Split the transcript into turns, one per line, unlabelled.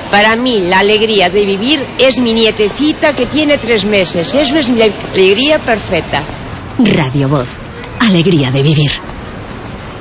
Para mí, la alegría de vivir es mi nietecita que tiene 3 meses. Eso es mi alegría perfecta.
Radio Voz. Alegría de vivir.